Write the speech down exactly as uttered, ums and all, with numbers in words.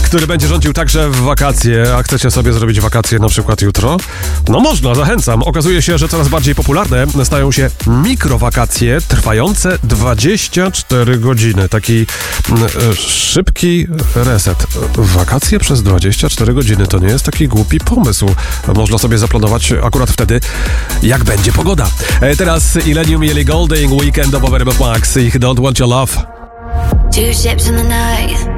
który będzie rządził także w wakacje. A chcecie sobie zrobić wakacje na przykład jutro? No można, zachęcam. Okazuje się, że coraz bardziej popularne stają się mikrowakacje trwające dwadzieścia cztery godziny. Taki mm, szybki reset. Wakacje przez dwadzieścia cztery godziny to nie jest taki głupi pomysł. Można sobie zaplanować akurat wtedy, jak będzie pogoda. E, teraz Illenium i Ellie Goulding, Weekend of Overbeat Max, ich Don't Want Your Love. Two ships in the night.